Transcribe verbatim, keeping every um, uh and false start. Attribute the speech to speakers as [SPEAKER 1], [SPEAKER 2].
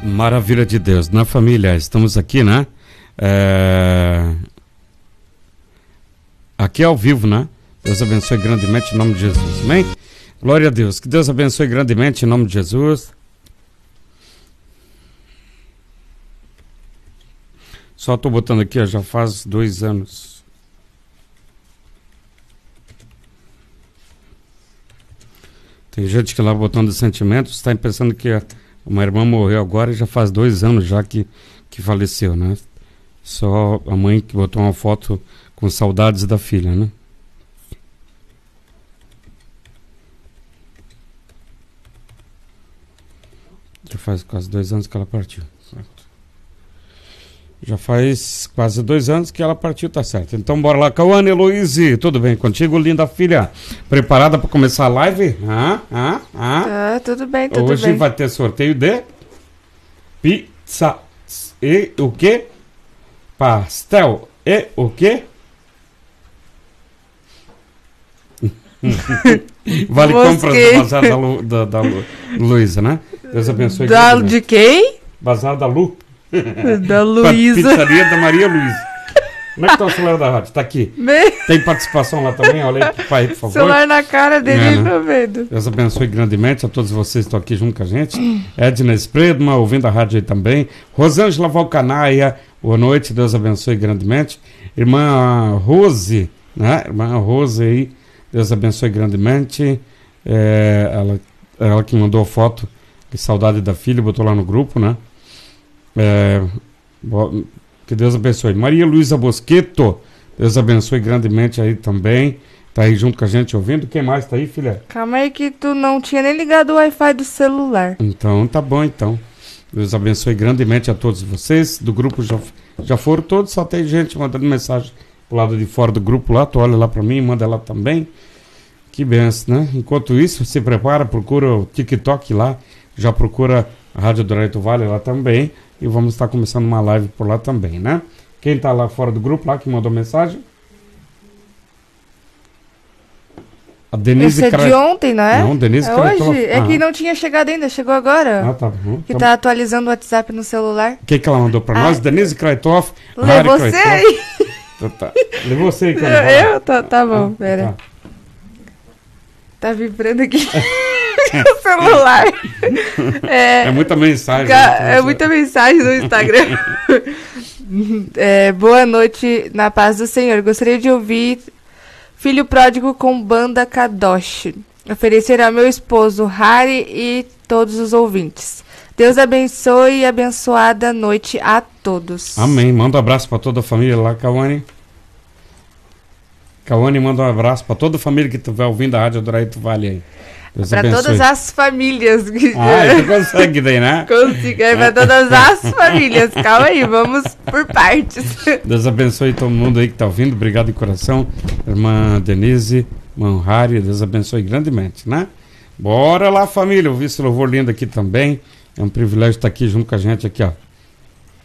[SPEAKER 1] Maravilha de Deus, na família, estamos aqui, né? É... Aqui ao vivo, né? Deus abençoe grandemente em nome de Jesus, amém? Glória a Deus, que Deus abençoe grandemente em nome de Jesus. Só tô botando aqui, ó, já faz dois anos. Tem gente que lá botando sentimentos, está pensando que a uma irmã morreu agora e já faz dois anos já que, que faleceu, né? Só a mãe que botou uma foto com saudades da filha, né? Já faz quase dois anos que ela partiu. Certo? Já faz quase dois anos que ela partiu, tá certo. Então bora lá, Cauane Heloise, tudo bem contigo, linda filha? Preparada para começar a live? Ah, ah, ah.
[SPEAKER 2] Tá, tudo bem, tudo
[SPEAKER 1] Hoje
[SPEAKER 2] bem.
[SPEAKER 1] Hoje vai ter sorteio de pizza e o quê? Pastel e o quê? Vale compras do Bazar da, Lu, da, da Lu, Luísa, né? Deus abençoe.
[SPEAKER 2] Da, de quem?
[SPEAKER 1] Bazar da Lu.
[SPEAKER 2] Da Luísa.
[SPEAKER 1] Pizzaria da Maria Luísa. Como é que tá o celular da rádio? Tá aqui.
[SPEAKER 2] Me...
[SPEAKER 1] Tem participação lá também? Olha aí pro pai, por favor.
[SPEAKER 2] Celular na cara dele, é, né? Tô vendo.
[SPEAKER 1] Deus abençoe grandemente a todos vocês que estão aqui junto com a gente. Edna Espredma, ouvindo a rádio aí também. Rosângela Valcanaia, boa noite, Deus abençoe grandemente. Irmã Rose, né? Irmã Rose aí, Deus abençoe grandemente. É, ela, ela que mandou a foto de saudade da filha, botou lá no grupo, né? É, que Deus abençoe. Maria Luísa Bosqueto, Deus abençoe grandemente aí também. Tá aí junto com a gente ouvindo. Quem mais tá aí, filha?
[SPEAKER 2] Calma aí que tu não tinha nem ligado o Wi-Fi do celular.
[SPEAKER 1] Então tá bom, então. Deus abençoe grandemente a todos vocês. Do grupo já, já foram todos, só tem gente mandando mensagem pro lado de fora do grupo lá. Tu olha lá pra mim, manda lá também. Que benção, né? Enquanto isso, se prepara, procura o TikTok lá. Já procura a Rádio do Araito Vale lá também. E vamos estar começando uma live por lá também, né? Quem tá lá fora do grupo, lá que mandou mensagem? A Denise
[SPEAKER 2] Esse é
[SPEAKER 1] Cra...
[SPEAKER 2] de ontem, não é?
[SPEAKER 1] Não, Denise
[SPEAKER 2] é
[SPEAKER 1] Cra...
[SPEAKER 2] hoje? É que não tinha chegado ainda, chegou agora.
[SPEAKER 1] Ah, tá bom.
[SPEAKER 2] Que
[SPEAKER 1] tá,
[SPEAKER 2] tá atualizando o WhatsApp no celular.
[SPEAKER 1] O que que ela mandou pra ah, nós? Denise Kraitoff.
[SPEAKER 2] Lê você aí.
[SPEAKER 1] Tá, tá. Lê você aí.
[SPEAKER 2] Eu? eu? Tá, tá bom, ah, pera.
[SPEAKER 1] Tá,
[SPEAKER 2] tá vibrando aqui. O celular. É,
[SPEAKER 1] é muita mensagem.
[SPEAKER 2] Ca... Né? É muita mensagem no Instagram. É, boa noite, na paz do Senhor. Gostaria de ouvir Filho Pródigo com Banda Kadosh. Oferecer ao meu esposo Harry e todos os ouvintes. Deus abençoe e abençoada noite a todos.
[SPEAKER 1] Amém. Manda um abraço para toda a família lá, Cauane. Cauane, manda um abraço para toda a família que estiver ouvindo a Rádio do Araito Vale aí.
[SPEAKER 2] Para todas as famílias.
[SPEAKER 1] Ah, tu consegue daí, né?
[SPEAKER 2] Consigo, é para todas as famílias. Calma aí, vamos por partes.
[SPEAKER 1] Deus abençoe todo mundo aí que está ouvindo. Obrigado de coração. Irmã Denise, irmã Harry, Deus abençoe grandemente, né? Bora lá, família. Ouvir esse louvor lindo aqui também. É um privilégio estar aqui junto com a gente aqui, ó.